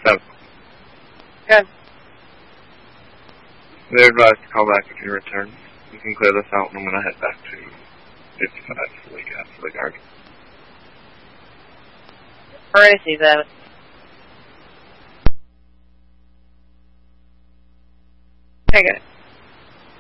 7. Good. They're advised to call back if you return. You can clear this out, and I'm going to head back to 55 for the guard. Where is he, then? Okay, good.